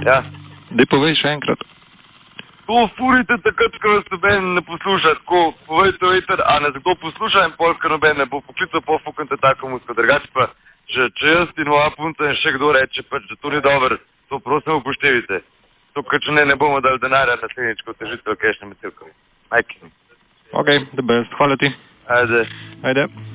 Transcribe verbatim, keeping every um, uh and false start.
Ja. Daj povej še enkrat. To furite takrat, ko vas noben ne posluša, tako povejte veter, a ne kdo posluša in pol, ker noben ne bo poklical, pofukante tako musko, drugače pa, če, če jaz in moja punca in še kdo reče, pač, da to ni dobro, to prosim upoštevite. To, ker če ne, ne bomo dali denarja na sliničko težitev, kaj še ne metilkovi. Majki. Ok, the best. Hvala ti. Ajde. Ajde.